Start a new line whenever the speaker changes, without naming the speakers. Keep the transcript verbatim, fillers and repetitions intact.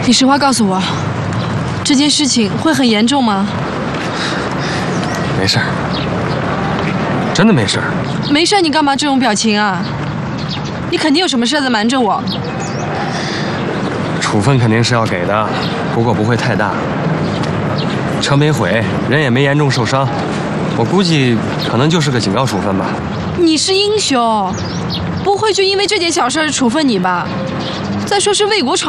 你实话告诉我，这件事情会很严重吗？
没事儿，真的没事儿。
没事，你干嘛这种表情啊？你肯定有什么事在瞒着我。
处分肯定是要给的，不过不会太大。车没毁，人也没严重受伤，我估计可能就是个警告处分吧。
你是英雄，不会就因为这点小事处分你吧？再说是为国闯。